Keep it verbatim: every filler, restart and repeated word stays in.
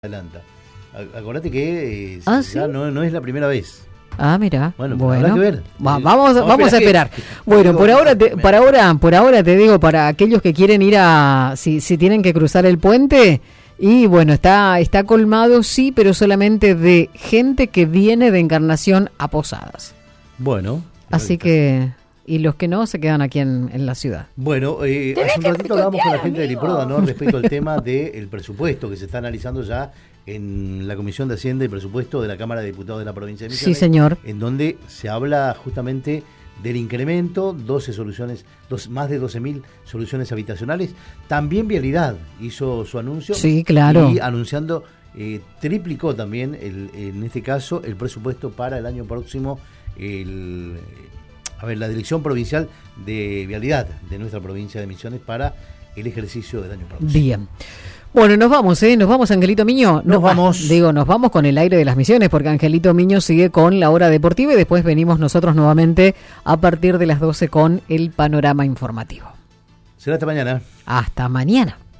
adelanta. Acordate que eh, ¿Ah, ya sí? no, no es la primera vez. Ah, mira. Bueno, bueno. habrá que ver. Va, vamos, vamos, vamos a esperar. Que, bueno, digo, por ahora, te, por ahora, por ahora te digo para aquellos que quieren ir a, si, si tienen que cruzar el puente, y bueno, está, está colmado, sí, pero solamente de gente que viene de Encarnación a Posadas. Bueno. Así que, y los que no se quedan aquí en, en la ciudad. Bueno, eh, hace un ratito hablábamos con la gente del IPRODA, ¿no? Respecto al tema del presupuesto que se está analizando ya en la Comisión de Hacienda y Presupuesto de la Cámara de Diputados de la Provincia de Misiones. Sí, señor. En donde se habla justamente del incremento, doce soluciones, dos, más de doce mil soluciones habitacionales. También Vialidad hizo su anuncio. Sí, claro. Y anunciando, eh, triplicó también, el, en este caso, el presupuesto para el año próximo. El, a ver, la Dirección Provincial de Vialidad de nuestra provincia de Misiones para el ejercicio del año próximo. Bien. Bueno, nos vamos, ¿eh? Nos vamos, Angelito Miño. Nos, nos vamos. Va, digo, nos vamos con el aire de las Misiones, porque Angelito Miño sigue con la hora deportiva y después venimos nosotros nuevamente a partir de las doce con el panorama informativo. Será hasta mañana. Hasta mañana.